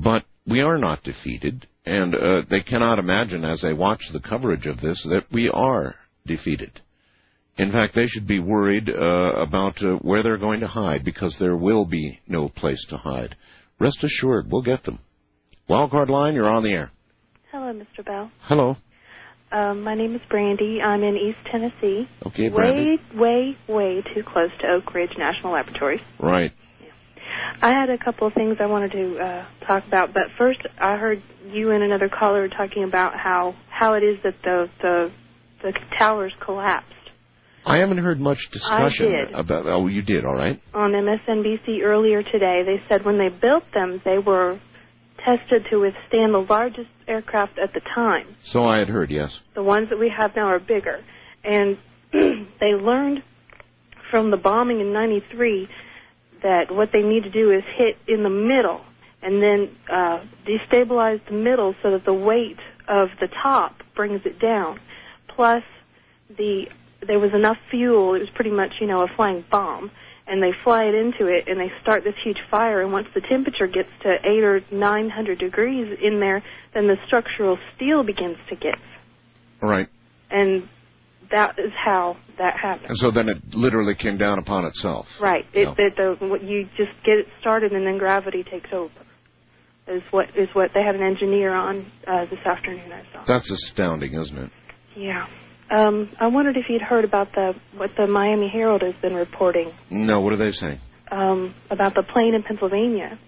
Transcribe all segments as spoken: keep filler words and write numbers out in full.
But we are not defeated, and uh, they cannot imagine, as they watch the coverage of this, that we are defeated. In fact, they should be worried uh, about uh, where they're going to hide, because there will be no place to hide. Rest assured, we'll get them. Wildcard line, you're on the air. Hello, Mister Bell. Hello. Um, my name is Brandy. I'm in East Tennessee. Okay, Brandy. Way, way, way too close to Oak Ridge National Laboratory. Right. Yeah. I had a couple of things I wanted to uh, talk about, but first I heard you and another caller talking about how, how it is that the, the, the towers collapsed. I haven't heard much discussion I did. about... Oh, you did, all right. On M S N B C earlier today, they said when they built them, they were tested to withstand the largest aircraft at the time. So I had heard, yes. The ones that we have now are bigger. And they learned from the bombing in ninety-three that what they need to do is hit in the middle and then uh, destabilize the middle so that the weight of the top brings it down. Plus, the there was enough fuel. It was pretty much, you know, a flying bomb. And they fly it into it, and they start this huge fire. And once the temperature gets to eight or nine hundred degrees in there, then the structural steel begins to give. Right. And that is how that happened. And so then it literally came down upon itself. Right. It, Yeah. it, the, you just get it started, and then gravity takes over. Is what is what they had an engineer on uh, this afternoon. I saw. That's astounding, isn't it? Yeah. Um, I wondered if you'd heard about the what the Miami Herald has been reporting. No, what are they saying? Um, about the plane in Pennsylvania.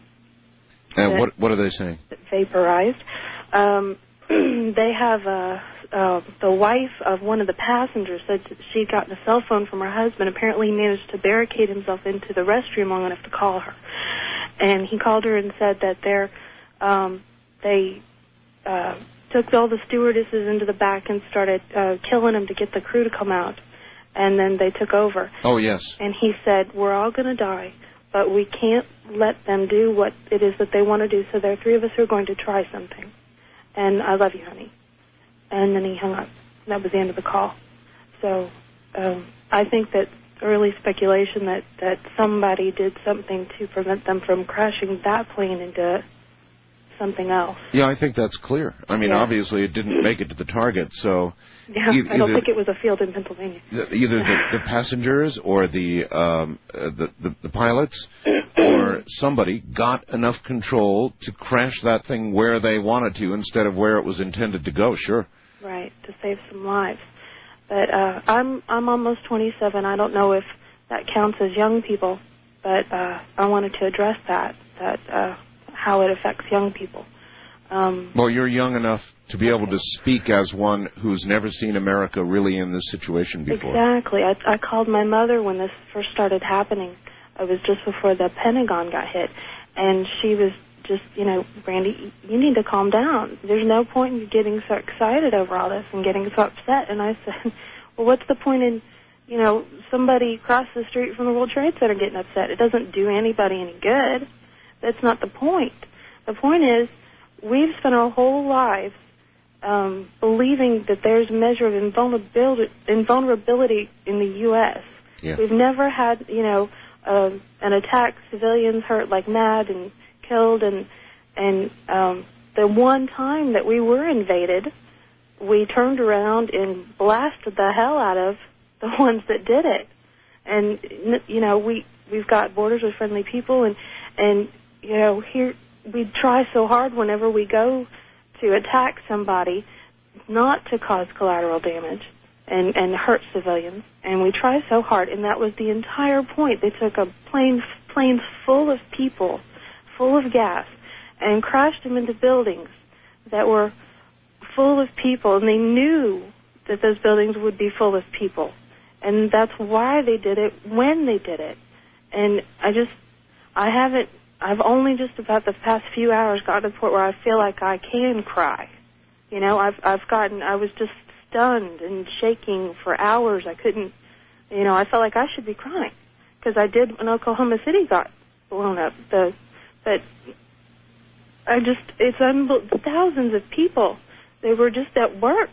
And what what are they saying? Vaporized. Um, they have uh, uh, the wife of one of the passengers said that she'd gotten a cell phone from her husband. Apparently, he managed to barricade himself into the restroom long enough to call her. And he called her and said that they're, um, they uh, took all the stewardesses into the back and started uh, killing them to get the crew to come out. And then they took over. Oh, yes. And he said, we're all going to die, but we can't let them do what it is that they want to do, so there are three of us who are going to try something. And I love you, honey. And then he hung up. That was the end of the call. So um, I think that early speculation that, that somebody did something to prevent them from crashing that plane into something else. Yeah, I think that's clear. I mean, yeah. Obviously it didn't make it to the target, so... Yeah, e- I don't think it was a field in Pennsylvania. Either the, the passengers or the, um, uh, the, the the pilots or somebody got enough control to crash that thing where they wanted to instead of where it was intended to go, sure. Right, to save some lives. But uh, I'm I'm almost twenty-seven. I don't know if that counts as young people, but uh, I wanted to address that, that uh, how it affects young people. Um, well, you're young enough to be able to speak as one who's never seen America really in this situation before. Exactly. I, I called my mother when this first started happening. It was just before the Pentagon got hit, and she was just, you know, Brandy, you need to calm down. There's no point in you getting so excited over all this and getting so upset. And I said, well, what's the point in, you know, somebody across the street from the World Trade Center getting upset? It doesn't do anybody any good. That's not the point. The point is, we've spent our whole lives um, believing that there's a measure of invulnerability, invulnerability in the U S Yeah. We've never had, you know, uh, an attack, civilians hurt like mad and killed, and and um, the one time that we were invaded, we turned around and blasted the hell out of the ones that did it. And, you know, we, we've got borders with friendly people, and, and you know, here we try so hard whenever we go to attack somebody not to cause collateral damage and, and hurt civilians. And we try so hard, and that was the entire point. They took a plane, planes full of people, full of gas, and crashed them into buildings that were full of people, and they knew that those buildings would be full of people. And that's why they did it, when they did it. And I just, I haven't, I've only just about the past few hours gotten to the point where I feel like I can cry. You know, I've, I've gotten, I was just stunned and shaking for hours. I couldn't, you know, I felt like I should be crying, because I did when Oklahoma City got blown up. The, but I just, it's unbelievable. Thousands of people, they were just at work.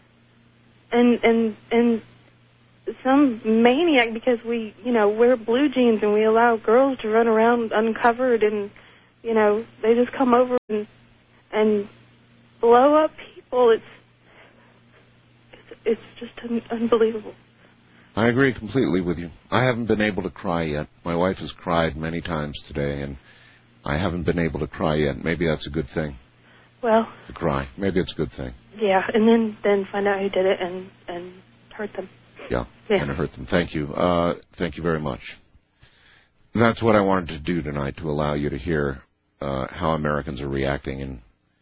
And, and, and some maniac, because we, you know, wear blue jeans and we allow girls to run around uncovered and, you know, they just come over and and blow up people. It's it's, it's just un- unbelievable. I agree completely with you. I haven't been able to cry yet. My wife has cried many times today, and I haven't been able to cry yet. Maybe that's a good thing. Well, to cry. Maybe it's a good thing. Yeah, and then, then find out who did it and, and hurt them. Yeah, yeah, and hurt them. Thank you. Uh, thank you very much. That's what I wanted to do tonight, to allow you to hear uh, how Americans are reacting, and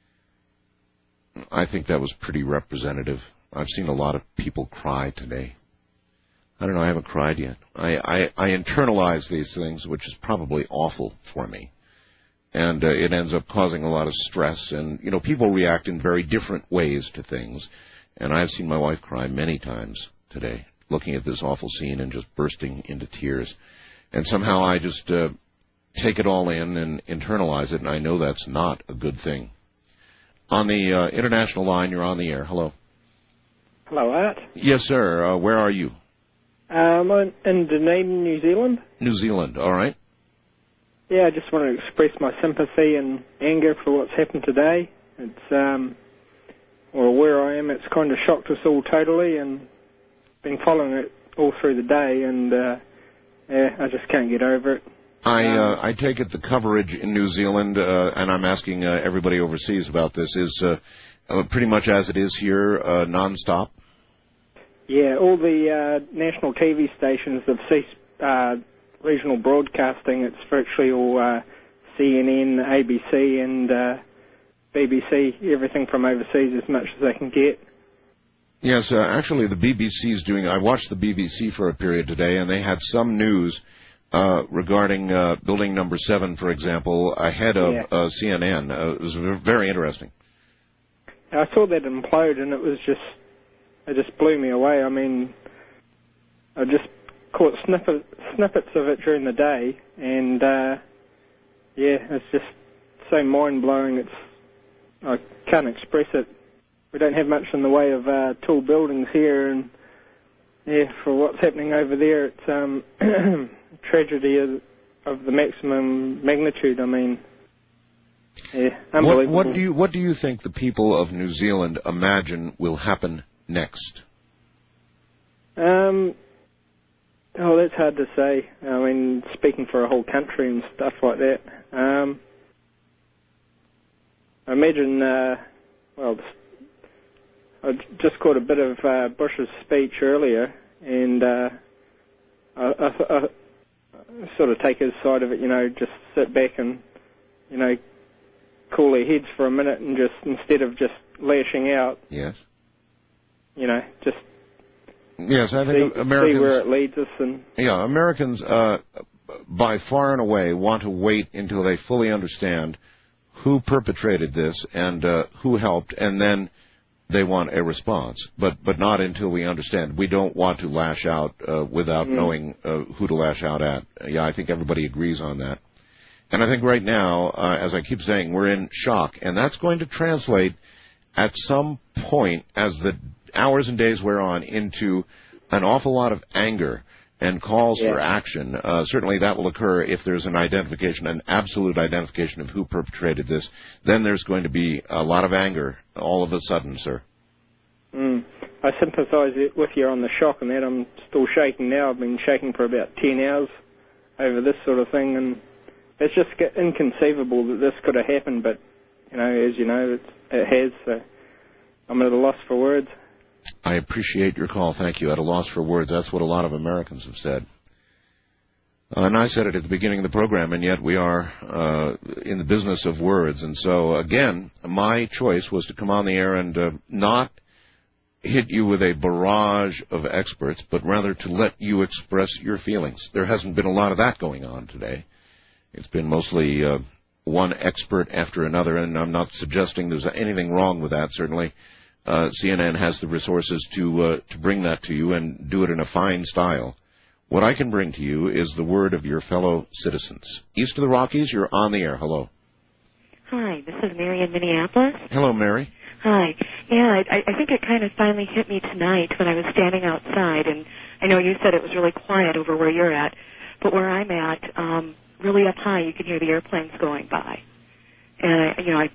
I think that was pretty representative. I've seen a lot of people cry today. I don't know, I haven't cried yet. I, I, I internalize these things, which is probably awful for me. And uh, it ends up causing a lot of stress. And, you know, people react in very different ways to things. And I've seen my wife cry many times today, looking at this awful scene and just bursting into tears. And somehow I just uh, take it all in and internalize it, and I know that's not a good thing. On the uh, international line, you're on the air. Hello. Hello, Art. Yes, sir. Uh, where are you? Um, I'm in Dunedin, New Zealand. New Zealand, all right. Yeah, I just want to express my sympathy and anger for what's happened today. It's, um, well, where I am, it's kind of shocked us all totally, and been following it all through the day, and uh, yeah, I just can't get over it. I um, uh, I take it the coverage in New Zealand, uh, and I'm asking uh, everybody overseas about this, is uh, uh, pretty much as it is here, uh, nonstop? Yeah, all the uh, national T V stations have ceased uh, regional broadcasting. It's virtually all uh, C N N, A B C, and uh, B B C, everything from overseas as much as they can get. Yes, uh, actually the B B C is doing, I watched the B B C for a period today, and they had some news uh, regarding uh, building number seven, for example, ahead of yeah. uh, C N N. Uh, it was very interesting. I saw that implode, and it was just, it just blew me away. I mean, I just caught snippet, snippets of it during the day, and uh, yeah, it's just so mind-blowing. It's, I can't express it. We don't have much in the way of uh, tall buildings here, and yeah, for what's happening over there, it's um, tragedy of, of the maximum magnitude. I mean, yeah, unbelievable. What, what do you what do you think the people of New Zealand imagine will happen next? Um, oh, that's hard to say. I mean, speaking for a whole country and stuff like that. Um, I imagine, uh, well, I just caught a bit of uh, Bush's speech earlier, and uh, I, I, I sort of take his side of it, you know, just sit back and, you know, cool their heads for a minute and just, instead of just lashing out, yes, you know, just yes, I think see, Americans, see where it leads us. And yeah, Americans uh, by far and away want to wait until they fully understand who perpetrated this and uh, who helped, and then they want a response, but but not until we understand. We don't want to lash out uh, without mm. knowing uh, who to lash out at. Yeah, I think everybody agrees on that. And I think right now, uh, as I keep saying, we're in shock, and that's going to translate at some point as the hours and days wear on into an awful lot of anger and calls yeah. for action. Uh, certainly that will occur if there's an identification, an absolute identification of who perpetrated this. Then there's going to be a lot of anger all of a sudden, sir. Mm. I sympathise with you on the shock and that. I'm still shaking now. I've been shaking for about ten hours over this sort of thing, and it's just inconceivable that this could have happened, but, you know, as you know, it's, it has, so I'm at a loss for words. I appreciate your call. Thank you. At a loss for words. That's what a lot of Americans have said. Uh, and I said it at the beginning of the program, and yet we are uh, in the business of words. And so, again, my choice was to come on the air and uh, not hit you with a barrage of experts, but rather to let you express your feelings. There hasn't been a lot of that going on today. It's been mostly uh, one expert after another, and I'm not suggesting there's anything wrong with that, certainly. Uh, C N N has the resources to uh, to bring that to you and do it in a fine style. What I can bring to you is the word of your fellow citizens. East of the Rockies, you're on the air. Hello. Hi, this is Mary in Minneapolis. Hello, Mary. Hi. Yeah, I, I think it kind of finally hit me tonight when I was standing outside, and I know you said it was really quiet over where you're at, but where I'm at, um, really up high, you can hear the airplanes going by. and I, you know, I